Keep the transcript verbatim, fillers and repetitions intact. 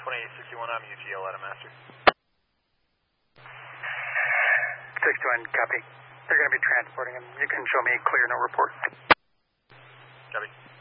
twenty sixty-one, I'm U T L at a master. sixty-one, copy. They're going to be transporting him. You can show me clear, no report. Copy.